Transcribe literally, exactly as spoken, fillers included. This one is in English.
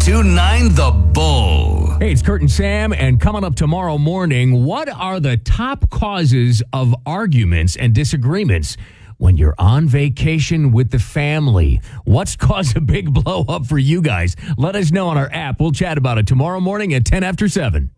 two nine The Bull. Hey, it's Kurt and Sam, and coming up tomorrow morning, what are the top causes of arguments and disagreements when you're on vacation with the family? What's caused a big blow up for you guys? Let us know on our app. We'll chat about it tomorrow morning at ten after seven.